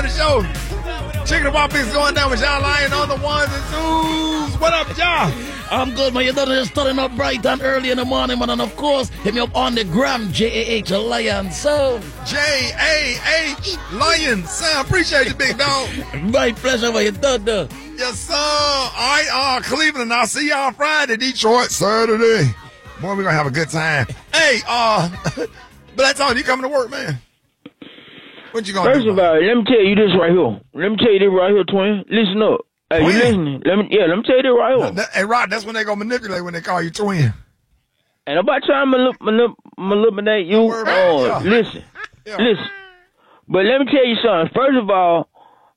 Morning Show. Chicken and Waffle is going down with y'all lying on the ones and twos. What up, y'all? I'm good, man. You done just starting up bright and early in the morning, man. And of course, hit me up on the gram, J-A-H, Lion Sound. J-A-H, Lion Sound. Appreciate you, big dog. My pleasure, man. You done that. Yes, sir. All right, Cleveland, I'll see y'all Friday. Detroit, Saturday. Boy, we're going to have a good time. Hey, but that's all. You coming to work, man? What you going to do? First of all, let me tell you this right here. Let me tell you this right here, twin. Listen up. Hey, twin? You listening? Let me tell you this right here. Hey, Rod, that's when they going to manipulate when they call you twin. Ain't nobody trying to manipulate you. Listen. Yeah. Listen. But let me tell you something. First of all,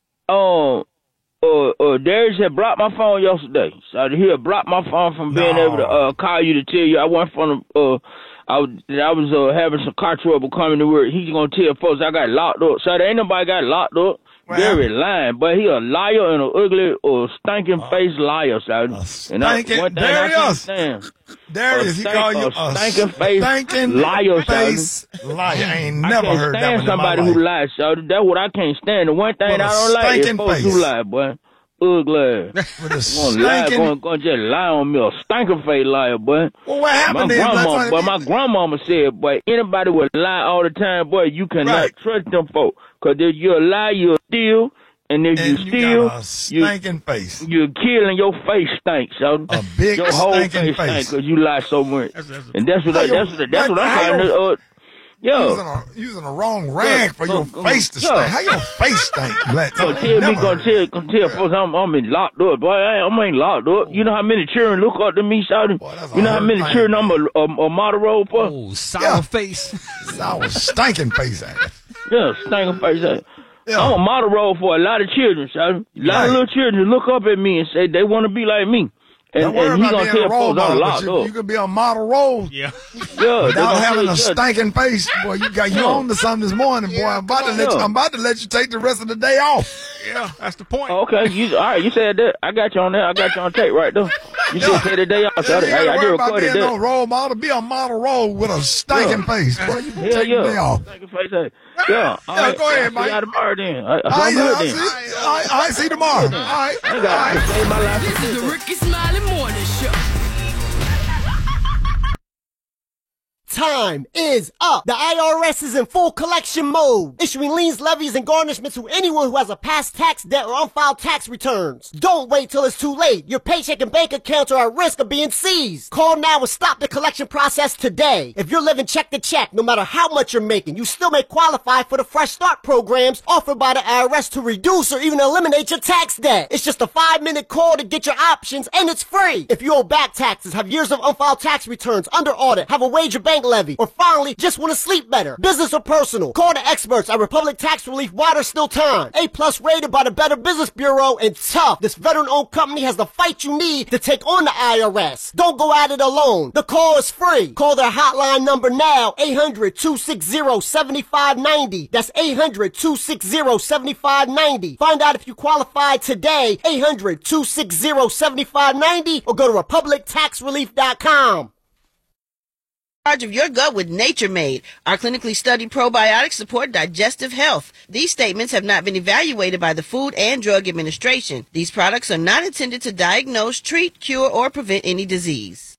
Darius had blocked my phone yesterday. So he had blocked my phone from being able to call you to tell you I went from I was having some car trouble coming to work. He's gonna tell folks I got locked up. So there ain't nobody got locked up. Darius lying, but he a liar and an ugly or stinking face liar, son. Darius, he call you a stinking liar, face liar. I ain't never heard that one in my life. Somebody who lies, son. That's what I can't stand. The one thing I don't like is folks who lie, boy. Ugly. Gonna just lie on me, a stinking face liar, boy. Well, what happened my grandmama said, boy, anybody would lie all the time, boy, you cannot trust them folk. Cause if you lie, you'll steal, and if you steal, got a stinking face. You're killing your face stinks, so a big your whole stinking face cause you lie so much. And that's what I'm trying to. Using the wrong rag for your face to stink. How your face stink? Gonna tell folks I'm in locked up. Boy, I ain't locked up. You know how many children look up to me, shouting? You know how many children I'm a model role for? Oh, sour face. Sour stinking face ass. Yeah, stinking face ass. Yeah. I'm a model role for a lot of children, shouting. A lot of little children look up at me and say they want to be like me. And he gonna tell folks I'm locked up. You could be a model role. Yeah. Without having a stinking face, boy. You on to something this morning, boy. I'm about to let you take the rest of the day off. Yeah, that's the point. Okay, all right. You said that. I got you on there. I got you on tape right there. You just take the day off. Hey, I just recorded that. No role model. Be a model role with a stinking face. Boy, you can take the day off. Stinking face. Yeah. All right. Go ahead, Mike. See you tomorrow then. I see you tomorrow. All right. Save my life. This is the Ricky Smiley Morning Show. Time is up. The IRS is in full collection mode, issuing liens, levies, and garnishments to anyone who has a past tax debt or unfiled tax returns. Don't wait till it's too late. Your paycheck and bank accounts are at risk of being seized. Call now and stop the collection process today. If you're living check to check, no matter how much you're making, you still may qualify for the Fresh Start programs offered by the IRS to reduce or even eliminate your tax debt. It's just a 5-minute call to get your options, and it's free. If you owe back taxes, have years of unfiled tax returns, under audit, have a wage or bank levy, or finally just want to sleep better, business or personal, call the experts at Republic Tax Relief while there's still time. A+ rated by the Better Business Bureau, and tough. This veteran-owned company has the fight you need to take on the IRS. Don't go at it alone. The call is free. Call their hotline number now, 800-260-7590. That's 800-260-7590. Find out if you qualify today, 800-260-7590, or go to republictaxrelief.com. Charge of your gut with Nature Made. Our clinically studied probiotics support digestive health. These statements have not been evaluated by the Food and Drug Administration. These products are not intended to diagnose, treat, cure, or prevent any disease.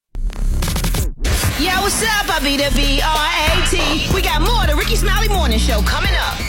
Yo, what's up? I be the B-R-A-T. We got more of the Ricky Smiley Morning Show coming up.